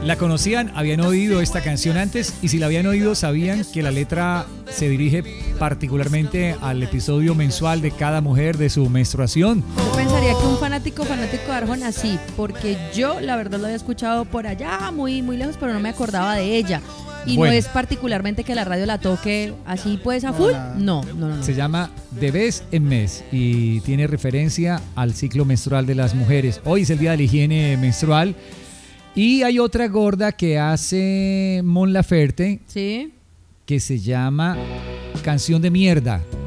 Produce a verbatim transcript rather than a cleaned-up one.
¿La conocían? ¿Habían oído esta canción antes? Y si la habían oído, ¿sabían que la letra se dirige particularmente al episodio mensual de cada mujer de su menstruación? Yo pensaría que un fanático, fanático de Arjona sí, porque yo la verdad lo había escuchado por allá, muy, muy lejos, pero no me acordaba de ella. Y bueno, no es particularmente que la radio la toque así pues a full. No, no, no. no. Se llama De vez en mes y tiene referencia al ciclo menstrual de las mujeres. Hoy es el día de la higiene menstrual. Y hay otra gorda que hace Mon Laferte, ¿sí? Que se llama Canción de Mierda.